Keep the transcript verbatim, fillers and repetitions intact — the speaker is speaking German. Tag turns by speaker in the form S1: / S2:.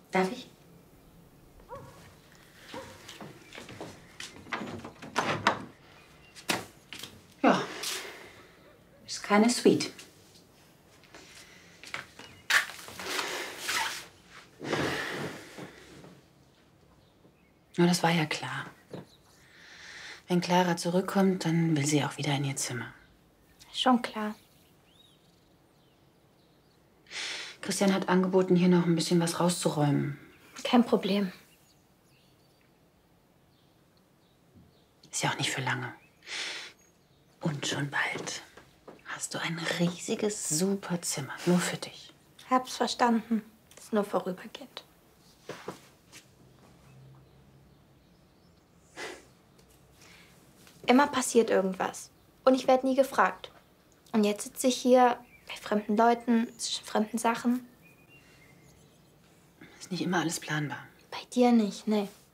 S1: Darf ich? Ja, ist keine Suite. Nur das war ja klar. Wenn Clara zurückkommt, dann will sie auch wieder in ihr Zimmer.
S2: Schon klar.
S1: Christian hat angeboten, hier noch ein bisschen was rauszuräumen.
S2: Kein Problem.
S1: Ist ja auch nicht für lange. Und schon bald hast du ein riesiges, super Zimmer. Nur für dich.
S2: Hab's verstanden. Ist nur vorübergehend. Immer passiert irgendwas. Und ich werde nie gefragt. Und jetzt sitze ich hier bei fremden Leuten, zwischen fremden Sachen.
S1: Ist nicht immer alles planbar.
S2: Bei dir nicht, nee.